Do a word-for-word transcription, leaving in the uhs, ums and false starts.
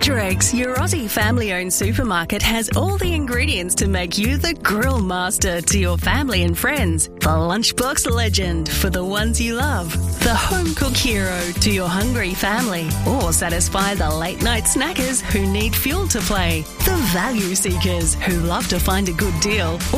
Drex, your Aussie family-owned supermarket, has all the ingredients to make you the grill master to your family and friends. The lunchbox legend for the ones you love. The home-cook hero to your hungry family. Or satisfy the late-night snackers who need fuel to play. The value seekers who love to find a good deal.